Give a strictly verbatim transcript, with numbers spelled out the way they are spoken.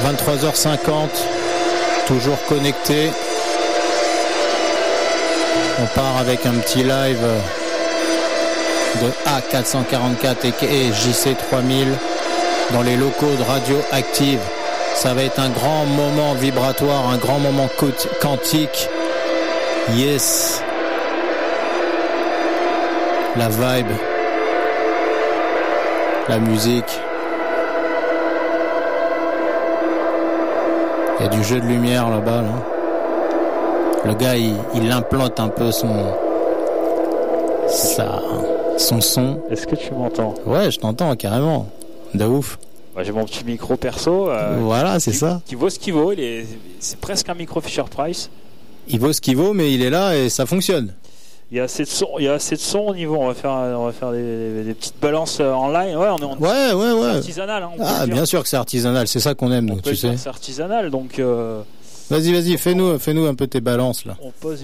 vingt-trois heures cinquante, toujours connecté. On part avec un petit live de A quatre cent quarante-quatre et J C trois mille dans les locaux de Radio Active. Ça va être un grand moment vibratoire, un grand moment quantique. Yes. La vibe. La musique. Il y a du jeu de lumière là-bas. Là. Le gars, il, il implante un peu son, sa, son son. Est-ce que tu m'entends ? Ouais, je t'entends carrément. De ouf. Moi, j'ai mon petit micro perso. Euh, voilà, c'est qui, ça. Qui vaut ce qu'il vaut. Il est, c'est presque un micro Fisher-Price. Il vaut ce qu'il vaut, mais il est là et ça fonctionne. Il y a assez de son, il y a assez de son au niveau. On va faire, on va faire des, des petites balances en live. Ouais, on est en ouais, ouais, ouais. C'est artisanal. Hein, ah, bien sûr que c'est artisanal. C'est ça qu'on aime, on nous, tu sais. C'est artisanal, donc. Euh, vas-y, vas-y, fais-nous, fais-nous un peu tes balances là. On pose